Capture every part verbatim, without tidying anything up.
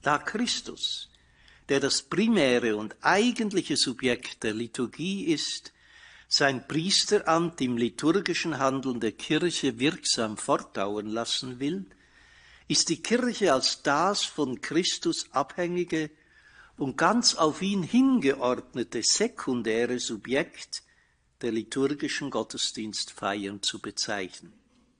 Da Christus, der das primäre und eigentliche Subjekt der Liturgie ist, sein Priesteramt im liturgischen Handeln der Kirche wirksam fortdauern lassen will, ist die Kirche als das von Christus abhängige und ganz auf ihn hingeordnete sekundäre Subjekt der liturgischen Gottesdienstfeiern zu bezeichnen.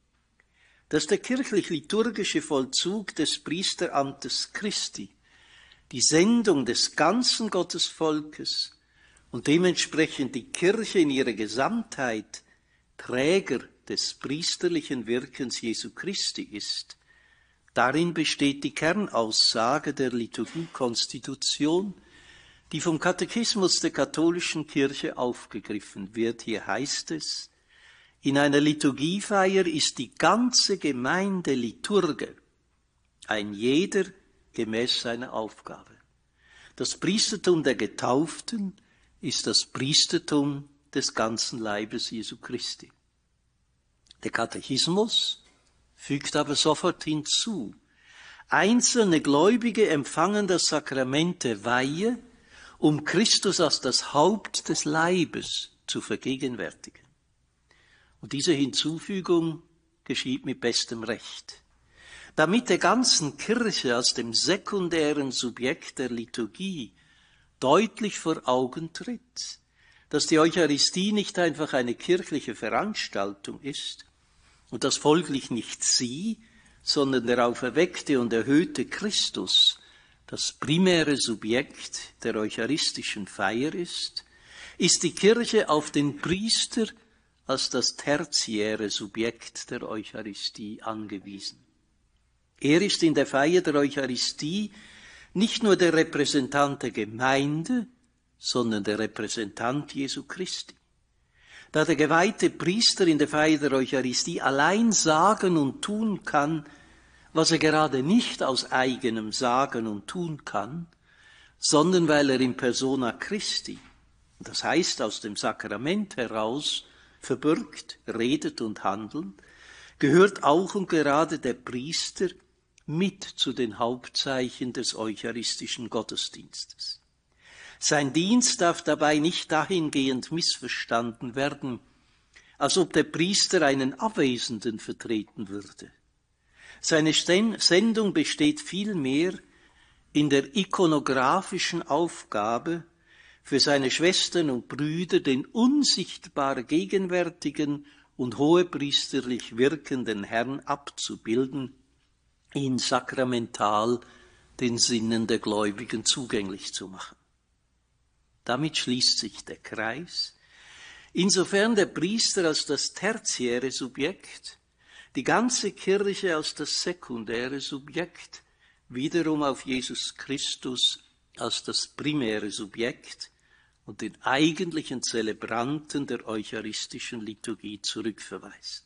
Dass der kirchlich-liturgische Vollzug des Priesteramtes Christi, die Sendung des ganzen Gottesvolkes und dementsprechend die Kirche in ihrer Gesamtheit Träger des priesterlichen Wirkens Jesu Christi ist, darin besteht die Kernaussage der Liturgiekonstitution, die vom Katechismus der katholischen Kirche aufgegriffen wird. Hier heißt es, in einer Liturgiefeier ist die ganze Gemeinde Liturge, ein jeder gemäß seiner Aufgabe. Das Priestertum der Getauften ist das Priestertum des ganzen Leibes Jesu Christi. Der Katechismus fügt aber sofort hinzu, einzelne Gläubige empfangen das Sakrament der Weihe, um Christus als das Haupt des Leibes zu vergegenwärtigen. Und diese Hinzufügung geschieht mit bestem Recht. Damit der ganzen Kirche als dem sekundären Subjekt der Liturgie deutlich vor Augen tritt, dass die Eucharistie nicht einfach eine kirchliche Veranstaltung ist und dass folglich nicht sie, sondern der auferweckte und erhöhte Christus das primäre Subjekt der eucharistischen Feier ist, ist die Kirche auf den Priester als das tertiäre Subjekt der Eucharistie angewiesen. Er ist in der Feier der Eucharistie nicht nur der Repräsentant der Gemeinde, sondern der Repräsentant Jesu Christi. Da der geweihte Priester in der Feier der Eucharistie allein sagen und tun kann, was er gerade nicht aus eigenem Sagen und Tun kann, sondern weil er in persona Christi, das heißt aus dem Sakrament heraus, verbürgt, redet und handelt, gehört auch und gerade der Priester mit zu den Hauptzeichen des eucharistischen Gottesdienstes. Sein Dienst darf dabei nicht dahingehend missverstanden werden, als ob der Priester einen Abwesenden vertreten würde. Seine Sendung besteht vielmehr in der ikonografischen Aufgabe, für seine Schwestern und Brüder den unsichtbar gegenwärtigen und hohepriesterlich wirkenden Herrn abzubilden, ihn sakramental den Sinnen der Gläubigen zugänglich zu machen. Damit schließt sich der Kreis, insofern der Priester als das tertiäre Subjekt, die ganze Kirche als das sekundäre Subjekt, wiederum auf Jesus Christus als das primäre Subjekt und den eigentlichen Zelebranten der eucharistischen Liturgie zurückverweist.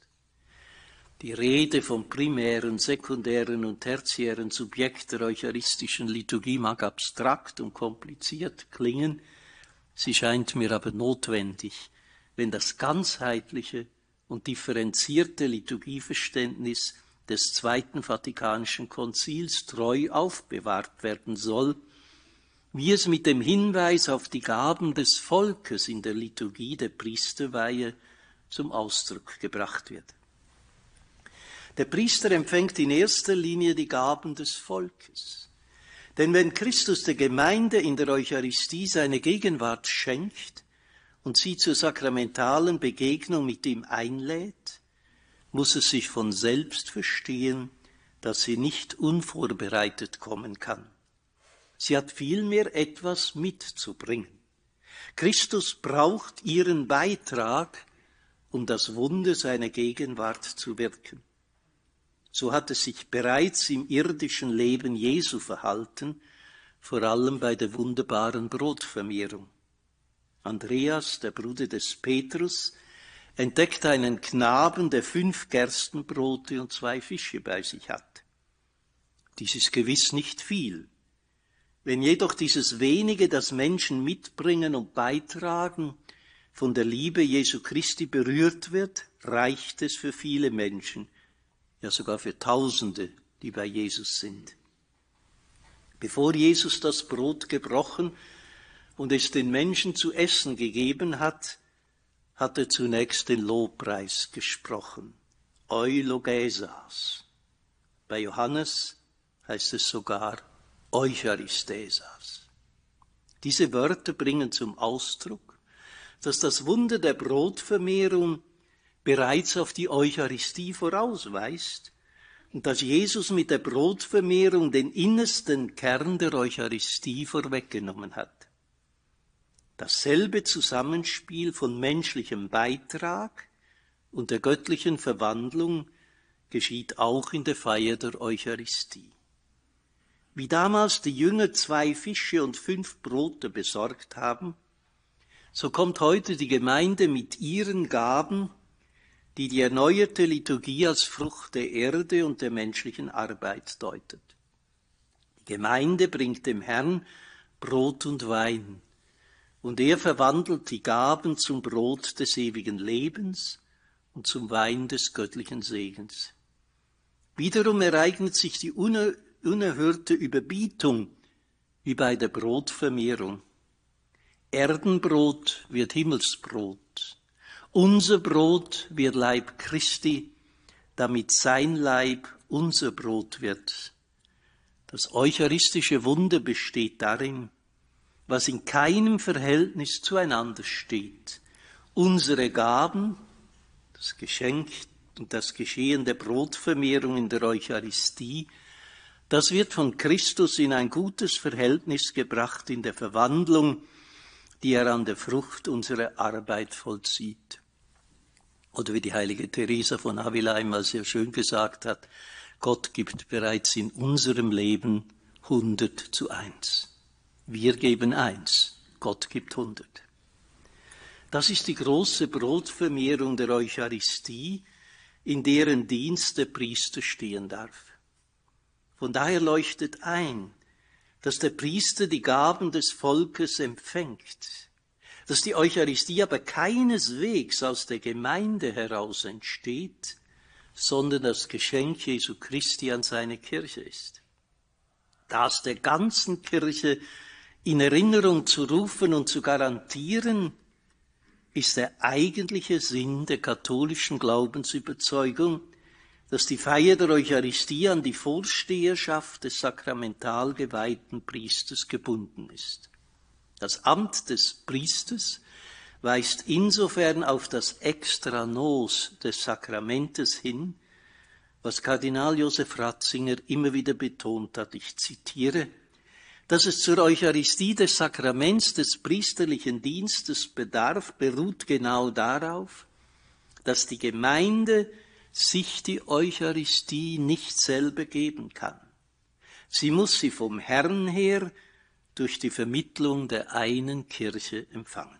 Die Rede vom primären, sekundären und tertiären Subjekt der eucharistischen Liturgie mag abstrakt und kompliziert klingen, sie scheint mir aber notwendig, wenn das ganzheitliche und differenzierte Liturgieverständnis des Zweiten Vatikanischen Konzils treu aufbewahrt werden soll, wie es mit dem Hinweis auf die Gaben des Volkes in der Liturgie der Priesterweihe zum Ausdruck gebracht wird. Der Priester empfängt in erster Linie die Gaben des Volkes. Denn wenn Christus der Gemeinde in der Eucharistie seine Gegenwart schenkt und sie zur sakramentalen Begegnung mit ihm einlädt, muss es sich von selbst verstehen, dass sie nicht unvorbereitet kommen kann. Sie hat vielmehr etwas mitzubringen. Christus braucht ihren Beitrag, um das Wunder seiner Gegenwart zu wirken. So hat es sich bereits im irdischen Leben Jesu verhalten, vor allem bei der wunderbaren Brotvermehrung. Andreas, der Bruder des Petrus, entdeckt einen Knaben, der fünf Gerstenbrote und zwei Fische bei sich hat. Dies ist gewiss nicht viel. Wenn jedoch dieses Wenige, das Menschen mitbringen und beitragen, von der Liebe Jesu Christi berührt wird, reicht es für viele Menschen, ja sogar für Tausende, die bei Jesus sind. Bevor Jesus das Brot gebrochen und es den Menschen zu essen gegeben hat, hat er zunächst den Lobpreis gesprochen. Eulogesas. Bei Johannes heißt es sogar Eucharistesas. Diese Wörter bringen zum Ausdruck, dass das Wunder der Brotvermehrung bereits auf die Eucharistie vorausweist und dass Jesus mit der Brotvermehrung den innersten Kern der Eucharistie vorweggenommen hat. Dasselbe Zusammenspiel von menschlichem Beitrag und der göttlichen Verwandlung geschieht auch in der Feier der Eucharistie. Wie damals die Jünger zwei Fische und fünf Brote besorgt haben, so kommt heute die Gemeinde mit ihren Gaben, die die erneuerte Liturgie als Frucht der Erde und der menschlichen Arbeit deutet. Die Gemeinde bringt dem Herrn Brot und Wein, und er verwandelt die Gaben zum Brot des ewigen Lebens und zum Wein des göttlichen Segens. Wiederum ereignet sich die unerhörte Überbietung wie bei der Brotvermehrung. Erdenbrot wird Himmelsbrot. Unser Brot wird Leib Christi, damit sein Leib unser Brot wird. Das eucharistische Wunder besteht darin, was in keinem Verhältnis zueinander steht. Unsere Gaben, das Geschenk und das Geschehen der Brotvermehrung in der Eucharistie, das wird von Christus in ein gutes Verhältnis gebracht in der Verwandlung, die er an der Frucht unserer Arbeit vollzieht. Oder wie die heilige Teresa von Avila einmal sehr schön gesagt hat, Gott gibt bereits in unserem Leben hundert zu eins. Wir geben eins, Gott gibt hundert. Das ist die große Brotvermehrung der Eucharistie, in deren Dienst der Priester stehen darf. Von daher leuchtet ein, dass der Priester die Gaben des Volkes empfängt, dass die Eucharistie aber keineswegs aus der Gemeinde heraus entsteht, sondern das Geschenk Jesu Christi an seine Kirche ist. Das der ganzen Kirche in Erinnerung zu rufen und zu garantieren, ist der eigentliche Sinn der katholischen Glaubensüberzeugung, dass die Feier der Eucharistie an die Vorsteherschaft des sakramental geweihten Priesters gebunden ist. Das Amt des Priesters weist insofern auf das Extra nos des Sakramentes hin, was Kardinal Josef Ratzinger immer wieder betont hat. Ich zitiere: Dass es zur Eucharistie des Sakraments des priesterlichen Dienstes bedarf, beruht genau darauf, dass die Gemeinde sich die Eucharistie nicht selber geben kann. Sie muss sie vom Herrn her durch die Vermittlung der einen Kirche empfangen.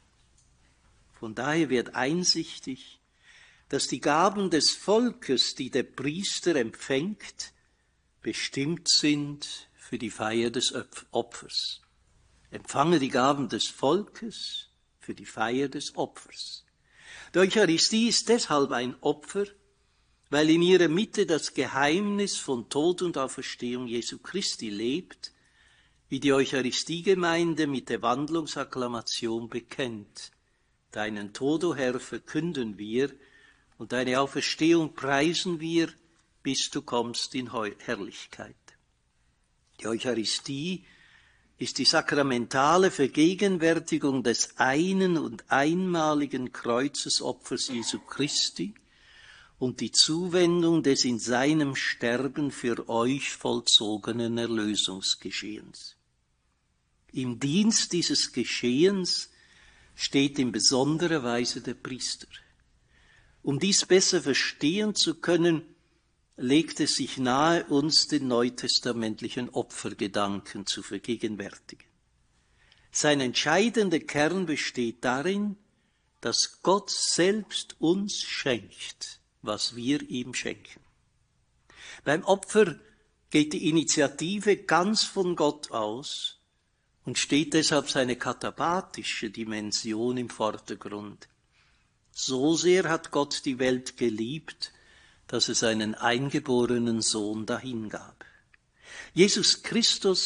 Von daher wird einsichtig, dass die Gaben des Volkes, die der Priester empfängt, bestimmt sind für die Feier des Opfers. Empfange die Gaben des Volkes für die Feier des Opfers. Die Eucharistie ist deshalb ein Opfer, weil in ihrer Mitte das Geheimnis von Tod und Auferstehung Jesu Christi lebt, wie die Eucharistiegemeinde mit der Wandlungsakklamation bekennt. Deinen Tod, o Herr, verkünden wir, und deine Auferstehung preisen wir, bis du kommst in Herrlichkeit. Die Eucharistie ist die sakramentale Vergegenwärtigung des einen und einmaligen Kreuzesopfers Jesu Christi und die Zuwendung des in seinem Sterben für euch vollzogenen Erlösungsgeschehens. Im Dienst dieses Geschehens steht in besonderer Weise der Priester. Um dies besser verstehen zu können, legt es sich nahe, uns den neutestamentlichen Opfergedanken zu vergegenwärtigen. Sein entscheidender Kern besteht darin, dass Gott selbst uns schenkt, was wir ihm schenken. Beim Opfer geht die Initiative ganz von Gott aus und steht deshalb seine katabatische Dimension im Vordergrund. So sehr hat Gott die Welt geliebt, dass er seinen eingeborenen Sohn dahingab. Jesus Christus